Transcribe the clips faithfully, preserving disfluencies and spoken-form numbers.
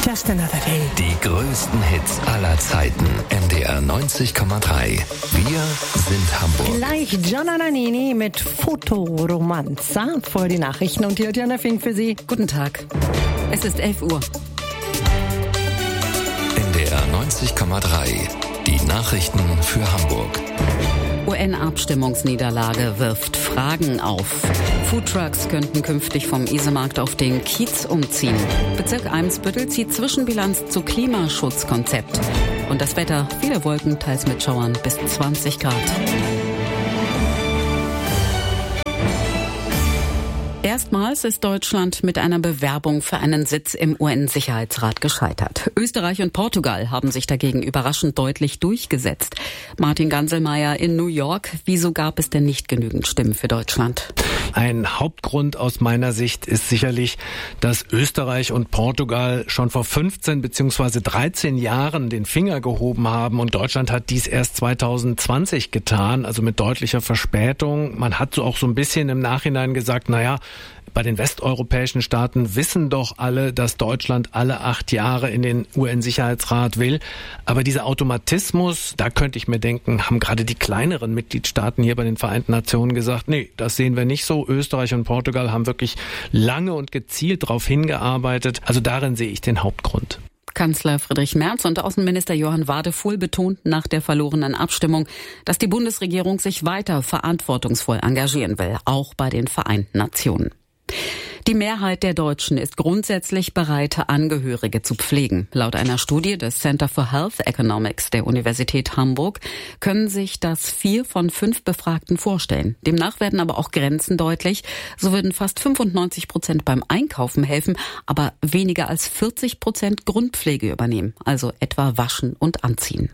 Just Another Day. Die größten Hits aller Zeiten. N D R neunzig Komma drei. Wir sind Hamburg. Gleich Gianna Nannini mit Fotoromanza. Vorher die Nachrichten und hier hat Jana Fink für Sie. Guten Tag. Es ist elf Uhr. N D R neunzig Komma drei. Die Nachrichten für Hamburg. U N-Abstimmungsniederlage wirft Fragen auf. Foodtrucks könnten künftig vom Isemarkt auf den Kiez umziehen. Bezirk Eimsbüttel zieht Zwischenbilanz zu Klimaschutzkonzept. Und das Wetter, viele Wolken, teils mit Schauern bis zwanzig Grad. Erstmals ist Deutschland mit einer Bewerbung für einen Sitz im U N-Sicherheitsrat gescheitert. Österreich und Portugal haben sich dagegen überraschend deutlich durchgesetzt. Martin Ganselmeier in New York. Wieso gab es denn nicht genügend Stimmen für Deutschland? Ein Hauptgrund aus meiner Sicht ist sicherlich, dass Österreich und Portugal schon vor fünfzehn bzw. dreizehn Jahren den Finger gehoben haben und Deutschland hat dies erst zwanzig zwanzig getan, also mit deutlicher Verspätung. Man hat so auch so ein bisschen im Nachhinein gesagt, naja, bei den westeuropäischen Staaten wissen doch alle, dass Deutschland alle acht Jahre in den U N-Sicherheitsrat will. Aber dieser Automatismus, da könnte ich mir denken, haben gerade die kleineren Mitgliedstaaten hier bei den Vereinten Nationen gesagt, nee, das sehen wir nicht so. Österreich und Portugal haben wirklich lange und gezielt darauf hingearbeitet. Also darin sehe ich den Hauptgrund. Kanzler Friedrich Merz und Außenminister Johann Wadefuhl betonten nach der verlorenen Abstimmung, dass die Bundesregierung sich weiter verantwortungsvoll engagieren will, auch bei den Vereinten Nationen. Die Mehrheit der Deutschen ist grundsätzlich bereit, Angehörige zu pflegen. Laut einer Studie des Center for Health Economics der Universität Hamburg können sich das vier von fünf Befragten vorstellen. Demnach werden aber auch Grenzen deutlich. So würden fast fünfundneunzig Prozent beim Einkaufen helfen, aber weniger als vierzig Prozent Grundpflege übernehmen, also etwa waschen und anziehen.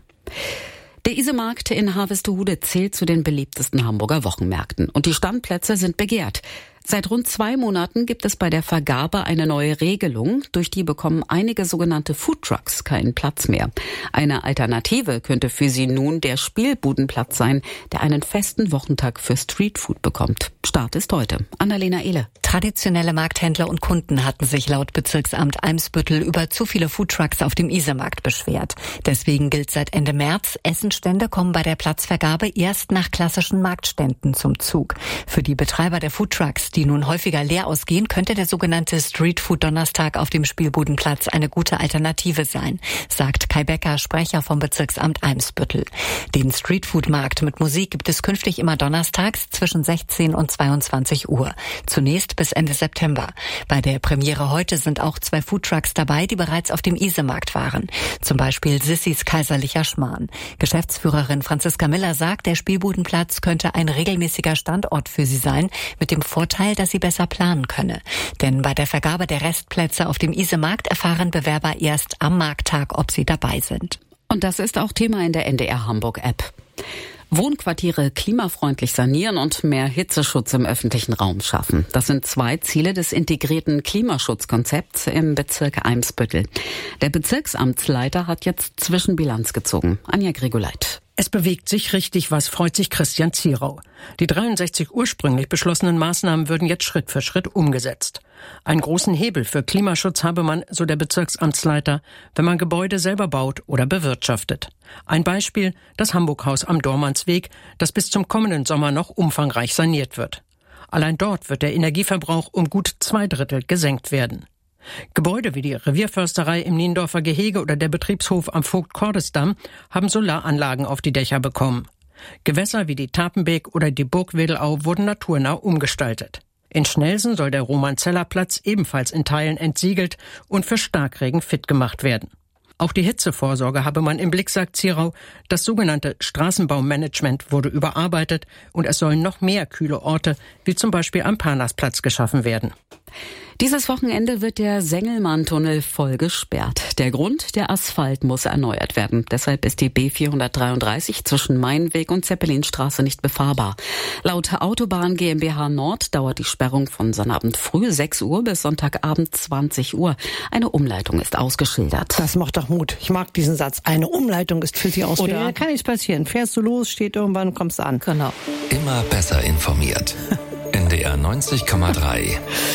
Der Isemarkt in Harvestehude zählt zu den beliebtesten Hamburger Wochenmärkten und die Standplätze sind begehrt. Seit rund zwei Monaten gibt es bei der Vergabe eine neue Regelung. Durch die bekommen einige sogenannte Foodtrucks keinen Platz mehr. Eine Alternative könnte für sie nun der Spielbudenplatz sein, der einen festen Wochentag für Streetfood bekommt. Start ist heute. Annalena Ehle. Traditionelle Markthändler und Kunden hatten sich laut Bezirksamt Eimsbüttel über zu viele Foodtrucks auf dem Isemarkt beschwert. Deswegen gilt seit Ende März, Essenstände kommen bei der Platzvergabe erst nach klassischen Marktständen zum Zug. Für die Betreiber der Foodtrucks, die nun häufiger leer ausgehen, könnte der sogenannte Streetfood-Donnerstag auf dem Spielbudenplatz eine gute Alternative sein, sagt Kai Becker, Sprecher vom Bezirksamt Eimsbüttel. Den Streetfood-Markt mit Musik gibt es künftig immer donnerstags zwischen sechzehn und zweiundzwanzig Uhr. Zunächst bis Ende September. Bei der Premiere heute sind auch zwei Foodtrucks dabei, die bereits auf dem Isemarkt waren. Zum Beispiel Sissys Kaiserlicher Schmarrn. Geschäftsführerin Franziska Miller sagt, der Spielbudenplatz könnte ein regelmäßiger Standort für sie sein, mit dem Vorteil, dass sie besser planen könne. Denn bei der Vergabe der Restplätze auf dem Isemarkt erfahren Bewerber erst am Markttag, ob sie dabei sind. Und das ist auch Thema in der N D R Hamburg-App. Wohnquartiere klimafreundlich sanieren und mehr Hitzeschutz im öffentlichen Raum schaffen. Das sind zwei Ziele des integrierten Klimaschutzkonzepts im Bezirk Eimsbüttel. Der Bezirksamtsleiter hat jetzt Zwischenbilanz gezogen. Anja Grigoleit. Es bewegt sich richtig was, freut sich Christian Zierau. Die dreiundsechzig ursprünglich beschlossenen Maßnahmen würden jetzt Schritt für Schritt umgesetzt. Einen großen Hebel für Klimaschutz habe man, so der Bezirksamtsleiter, wenn man Gebäude selber baut oder bewirtschaftet. Ein Beispiel, das Hamburghaus am Dormansweg, das bis zum kommenden Sommer noch umfangreich saniert wird. Allein dort wird der Energieverbrauch um gut zwei Drittel gesenkt werden. Gebäude wie die Revierförsterei im Niendorfer Gehege oder der Betriebshof am Vogt-Cordes-Damm haben Solaranlagen auf die Dächer bekommen. Gewässer wie die Tapenbeek oder die Burg Wedelau wurden naturnah umgestaltet. In Schnelsen soll der Roman-Zeller-Platz ebenfalls in Teilen entsiegelt und für Starkregen fit gemacht werden. Auch die Hitzevorsorge habe man im Blick, sagt Zierau. Das sogenannte Straßenbaumanagement wurde überarbeitet und es sollen noch mehr kühle Orte, wie zum Beispiel am Parnasplatz, geschaffen werden. Dieses Wochenende wird der Sengelmann-Tunnel voll gesperrt. Der Grund, der Asphalt muss erneuert werden. Deshalb ist die B vierhundertdreiunddreißig zwischen Mainweg und Zeppelinstraße nicht befahrbar. Laut Autobahn GmbH Nord dauert die Sperrung von Sonnabend früh sechs Uhr bis Sonntagabend zwanzig Uhr. Eine Umleitung ist ausgeschildert. Das macht doch Mut. Ich mag diesen Satz. Eine Umleitung ist für Sie ausgeschildert. Oder kann nichts passieren. Fährst du los, steht irgendwann, kommst du an. Genau. Immer besser informiert. N D R neunzig Komma drei. Ähm,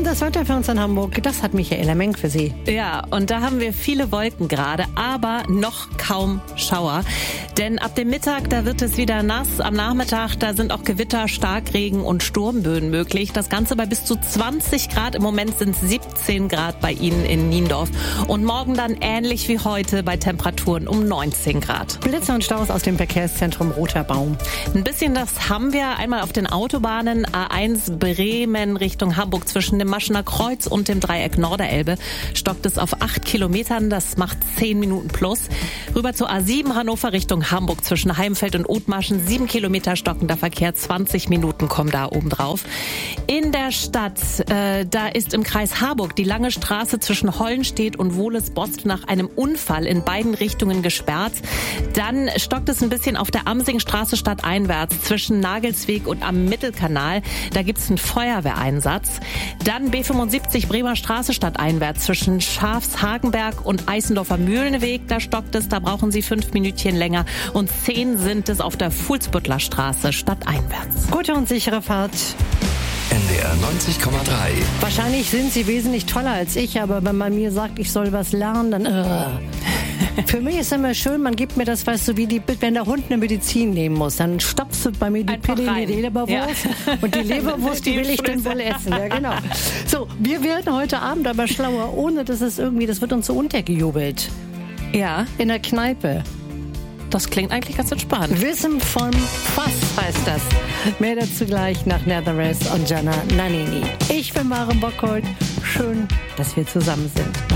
das Wetter für uns in Hamburg, das hat Michaela Menk für Sie. Ja, und da haben wir viele Wolken gerade, aber noch kaum Schauer. Denn ab dem Mittag, da wird es wieder nass. Am Nachmittag, da sind auch Gewitter, Starkregen und Sturmböen möglich. Das Ganze bei bis zu zwanzig Grad. Im Moment sind es siebzehn Grad bei Ihnen in Niendorf. Und morgen dann ähnlich wie heute bei Temperaturen um neunzehn Grad. Blitze und Staus aus dem Verkehrszentrum Roter Baum. Ein bisschen das haben wir einmal auf den Autobahnen. A eins Bremen Richtung Hamburg zwischen dem Maschener Kreuz und dem Dreieck Norderelbe stockt es auf acht Kilometern. Das macht zehn Minuten plus. Rüber zur A sieben Hannover Richtung Hamburg zwischen Heimfeld und Othmarschen. sieben Kilometer stockender Verkehr. zwanzig Minuten kommen da oben drauf. In der Stadt, äh, da ist im Kreis Harburg die lange Straße zwischen Hollenstedt und Wohles-Bost nach einem Unfall in beiden Richtungen gesperrt. Dann stockt es ein bisschen auf der Amsingstraße stadteinwärts zwischen Nagelsweg und am Mittelkanal. Da gibt es einen Feuerwehreinsatz. Dann B fünfundsiebzig Bremer Straße stadteinwärts zwischen Schafshagenberg und Eisendorfer Mühlenweg. Da stockt es, da brauchen Sie fünf Minütchen länger. Und zehn sind es auf der Fuhlsbüttler Straße stadteinwärts. Gute und sichere Fahrt. N D R neunzig Komma drei. Wahrscheinlich sind Sie wesentlich toller als ich, aber wenn man mir sagt, ich soll was lernen, dann... Uh. Für mich ist immer schön, man gibt mir das, weißt du, wie die, wenn der Hund eine Medizin nehmen muss, dann stopfst du bei mir die Einfach Pille rein. in die Leberwurst Ja. und die Leberwurst, die, die will ich dann wohl essen. Ja, genau. So, wir werden heute Abend aber schlauer, ohne dass es irgendwie, das wird uns so untergejubelt. Ja, in der Kneipe. Das klingt eigentlich ganz entspannt. Wissen vom Fass heißt das. Mehr dazu gleich nach Netherest und Jana Nannini. Ich bin Maren Bockhold. Schön, dass wir zusammen sind.